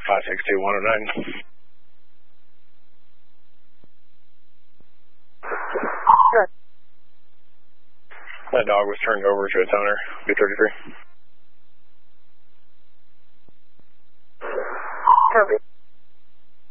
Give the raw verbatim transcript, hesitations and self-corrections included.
five six two one oh nine. Good. That dog was turned over to its owner, B thirty-three. Copy.